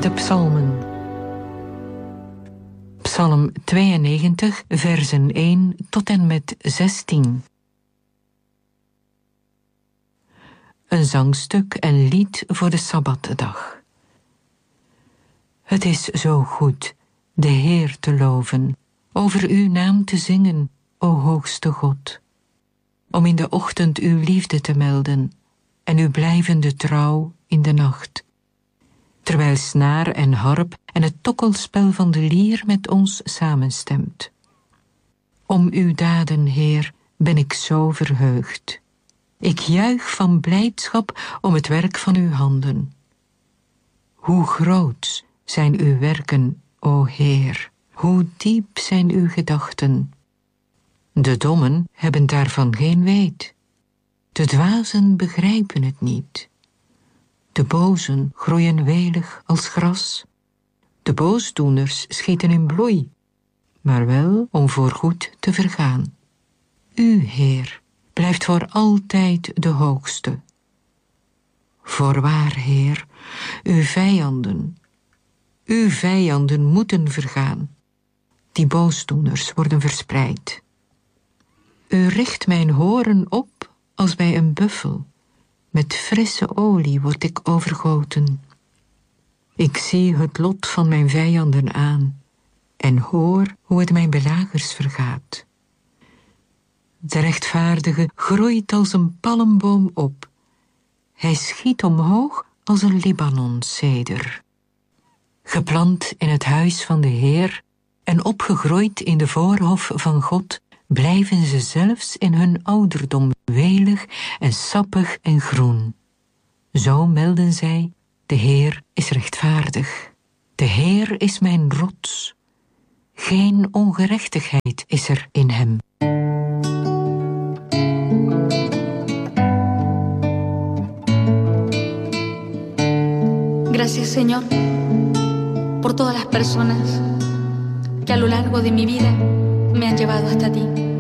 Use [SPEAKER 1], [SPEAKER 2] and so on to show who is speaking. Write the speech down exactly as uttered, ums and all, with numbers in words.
[SPEAKER 1] De psalmen. Psalm tweeënnegentig, versen één tot en met zestien. Een zangstuk en lied voor de Sabbatdag. Het is zo goed de Heer te loven, over uw naam te zingen, o hoogste God. Om in de ochtend uw liefde te melden en uw blijvende trouw in de nacht. Terwijl snaar en harp en het tokkelspel van de lier met ons samenstemt. Om uw daden, Heer, ben ik zo verheugd. Ik juich van blijdschap om het werk van uw handen. Hoe groot zijn uw werken, o Heer, hoe diep zijn uw gedachten. De dommen hebben daarvan geen weet. De dwazen begrijpen het niet. De bozen groeien welig als gras. De boosdoeners schieten in bloei, maar wel om voorgoed te vergaan. U, Heer, blijft voor altijd de hoogste. Voorwaar, Heer, uw vijanden, uw vijanden moeten vergaan. Die boosdoeners worden verspreid. U richt mijn horen op als bij een buffel. Met frisse olie word ik overgoten. Ik zie het lot van mijn vijanden aan en hoor hoe het mijn belagers vergaat. De rechtvaardige groeit als een palmboom op. Hij schiet omhoog als een Libanon-ceder. Geplant in het huis van de Heer en opgegroeid in de voorhof van God, blijven ze zelfs in hun ouderdom welig en sappig en groen. Zo melden zij, de Heer is rechtvaardig. De Heer is mijn rots. Geen ongerechtigheid is er in hem.
[SPEAKER 2] Gracias, Señor, por todas las personas que a lo largo de mi vida me han llevado hasta ti.